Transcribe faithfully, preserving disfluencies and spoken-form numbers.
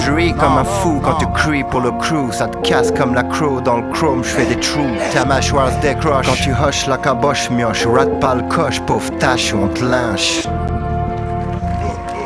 Je ris comme un fou quand tu cries pour le crew. Ça te casse comme la crow dans le chrome, je fais des trous. Ta mâchoire se décroche quand tu hoches la caboche mioche. Rate pas le coche, pauvre tâche ou on te lynche.